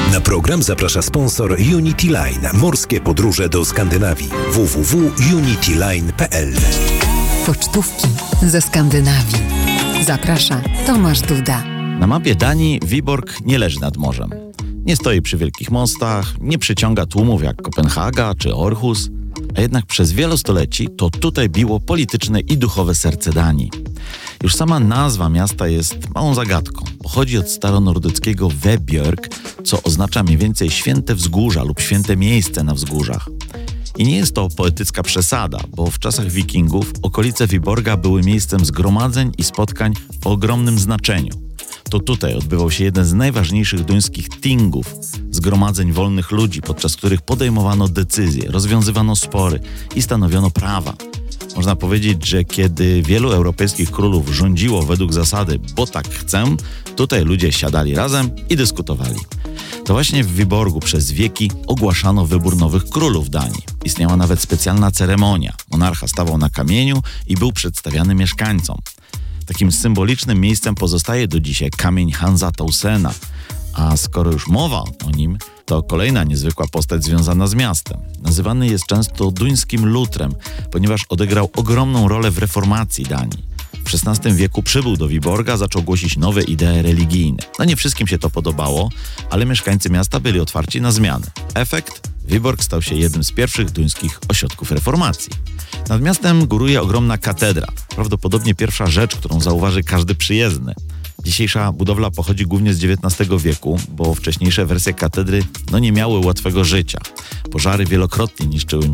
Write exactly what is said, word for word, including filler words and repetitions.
Na program zaprasza sponsor Unity Line. Morskie podróże do Skandynawii. w w w kropka unity line kropka p l. Pocztówki ze Skandynawii. Zaprasza Tomasz Duda. Na mapie Danii Viborg nie leży nad morzem. Nie stoi przy wielkich mostach, nie przyciąga tłumów jak Kopenhaga czy Aarhus, a jednak przez wiele stoleci to tutaj biło polityczne i duchowe serce Danii. Już sama nazwa miasta jest małą zagadką. Pochodzi od staronordyckiego Vebjörg, co oznacza mniej więcej święte wzgórza lub święte miejsce na wzgórzach. I nie jest to poetycka przesada, bo w czasach wikingów okolice Viborga były miejscem zgromadzeń i spotkań o ogromnym znaczeniu. To tutaj odbywał się jeden z najważniejszych duńskich tingów, zgromadzeń wolnych ludzi, podczas których podejmowano decyzje, rozwiązywano spory i stanowiono prawa. Można powiedzieć, że kiedy wielu europejskich królów rządziło według zasady „bo tak chcę”, tutaj ludzie siadali razem i dyskutowali. To właśnie w Viborgu przez wieki ogłaszano wybór nowych królów Danii. Istniała nawet specjalna ceremonia. Monarcha stawał na kamieniu i był przedstawiany mieszkańcom. Takim symbolicznym miejscem pozostaje do dzisiaj kamień Hansa Taussena, a skoro już mowa o nim, to kolejna niezwykła postać związana z miastem. Nazywany jest często duńskim Lutrem, ponieważ odegrał ogromną rolę w reformacji Danii. W szesnastym wieku przybył do Viborga, zaczął głosić nowe idee religijne. No nie wszystkim się to podobało, ale mieszkańcy miasta byli otwarci na zmiany. Efekt? Viborg stał się jednym z pierwszych duńskich ośrodków reformacji. Nad miastem góruje ogromna katedra, prawdopodobnie pierwsza rzecz, którą zauważy każdy przyjezdny. Dzisiejsza budowla pochodzi głównie z dziewiętnastego wieku, bo wcześniejsze wersje katedry no nie miały łatwego życia. Pożary wielokrotnie niszczyły